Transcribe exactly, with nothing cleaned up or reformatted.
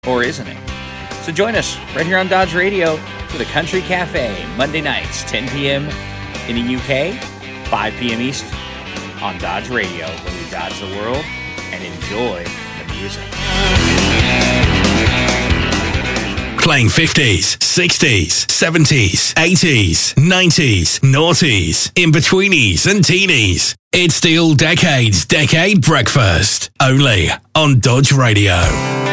Or isn't it? So join us right here on Dodge Radio for the Country Cafe, Monday nights, ten p.m. in the U K, five p.m. East on Dodge Radio, where we dodge the world and enjoy the music. Playing fifties, sixties, seventies, eighties, nineties, noughties, in-betweenies and teenies. It's the All Decades Decade Breakfast, only on Dodge Radio.